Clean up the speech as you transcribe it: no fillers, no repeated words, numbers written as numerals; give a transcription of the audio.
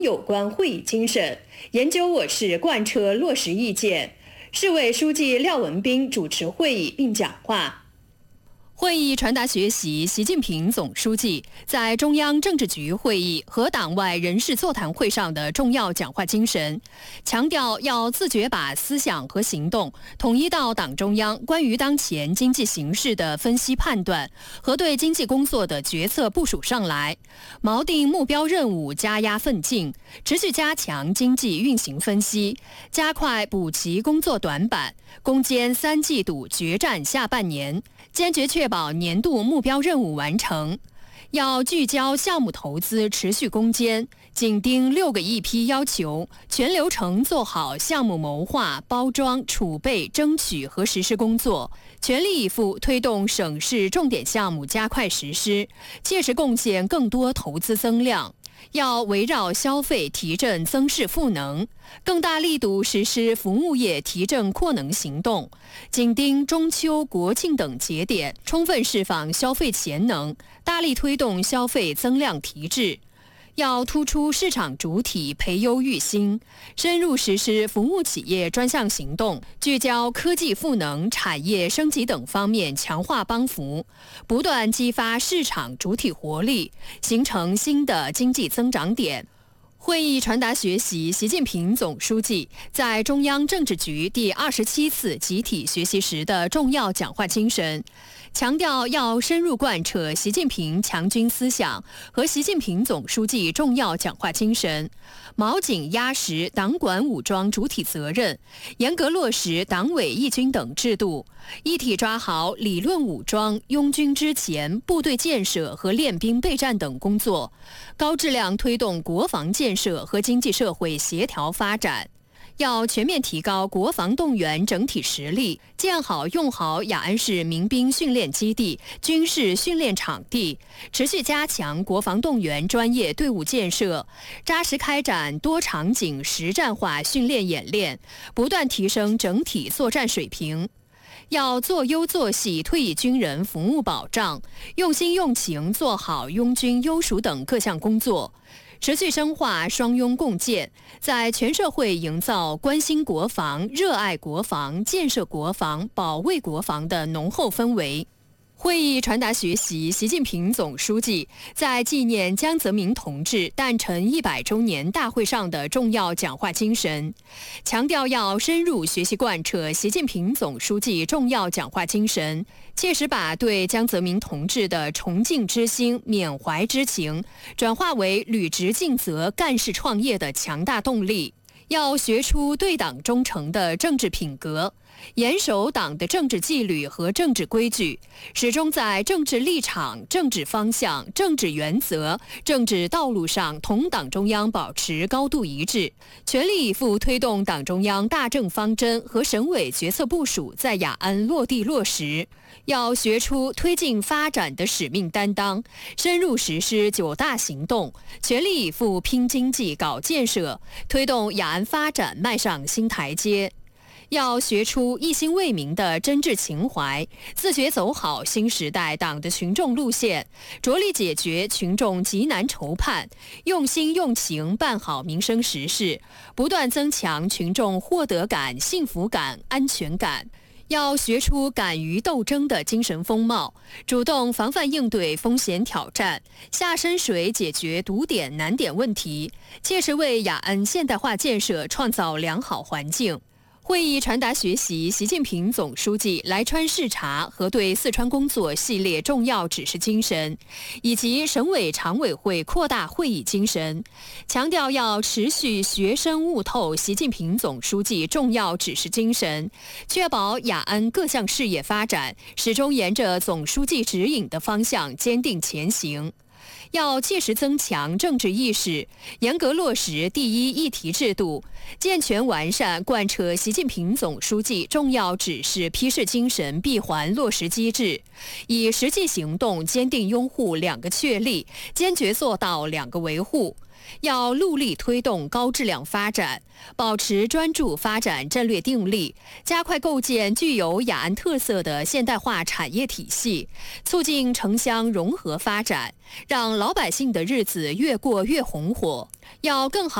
有关会议精神，研究我市贯彻落实意见。市委书记廖文斌主持会议并讲话。 会议传达学习习近平总书记在中央政治局会议和党外人士座谈会上的重要讲话精神，强调要自觉把思想和行动统一到党中央关于当前经济形势的分析判断和对经济工作的决策部署上来，锚定目标任务，加压奋进，持续加强经济运行分析，加快补齐工作短板，攻坚3季度决战下半年，坚决确保年度目标任务完成。要聚焦项目投资持续攻坚，紧盯6个议批要求，全流程做好项目谋划、包装、储备、争取和实施工作，全力以赴推动省市重点项目加快实施，切实贡献更多投资增量。要围绕消费提振增势赋能，更大力度实施服务业提振扩能行动，紧盯中秋、国庆等节点，充分释放消费潜能，大力推动消费增量提质。要突出市场主体培优育新，深入实施服务企业专项行动，聚焦科技赋能、产业升级等方面强化帮扶，不断激发市场主体活力，形成新的经济增长点。会议传达学习习近平总书记在中央政治局第27次集体学习时的重要讲话精神，强调要深入贯彻习近平强军思想和习近平总书记重要讲话精神，锚紧压实党管武装主体责任，严格落实党委义军等制度，一体抓好理论武装、拥军之前、部队建设和练兵备战等工作，高质量推动国防建设和经济社会协调发展。要全面提高国防动员整体实力，建好用好雅安市民兵训练基地、军事训练场地，持续加强国防动员专业队伍建设，扎实开展多场景实战化训练演练，不断提升整体作战水平。要做优做细退役军人服务保障，用心用情做好拥军优属等各项工作，持续深化双拥共建，在全社会营造关心国防、热爱国防、建设国防、保卫国防的浓厚氛围。会议传达学习习近平总书记在纪念江泽民同志诞辰100周年大会上的重要讲话精神，强调要深入学习贯彻习近平总书记重要讲话精神，切实把对江泽民同志的崇敬之心、缅怀之情转化为履职尽责、干事创业的强大动力。要学出对党忠诚的政治品格，严守党的政治纪律和政治规矩，始终在政治立场、政治方向、政治原则、政治道路上同党中央保持高度一致，全力以赴推动党中央大政方针和省委决策部署在雅安落地落实。要学出推进发展的使命担当，深入实施9大行动，全力以赴拼经济、搞建设，推动雅安发展迈上新台阶。要学出一心为民的真挚情怀，自觉走好新时代党的群众路线，着力解决群众急难愁盼，用心用情办好民生实事，不断增强群众获得感、幸福感、安全感。要学出敢于斗争的精神风貌，主动防范应对风险挑战，下深水解决堵点难点问题，切实为雅安现代化建设创造良好环境。会议传达学习习近平总书记来川视察和对四川工作系列重要指示精神，以及省委常委会扩大会议精神，强调要持续学深悟透习近平总书记重要指示精神，确保雅安各项事业发展始终沿着总书记指引的方向坚定前行。要切实增强政治意识，严格落实第一议题制度，健全完善贯彻习近平总书记重要指示批示精神闭环落实机制，以实际行动坚定拥护2个确立，坚决做到2个维护。 要戮力推动高质量发展，保持专注发展战略定力，加快构建具有雅安特色的现代化产业体系，促进城乡融合发展，让老百姓的日子越过越红火。要更好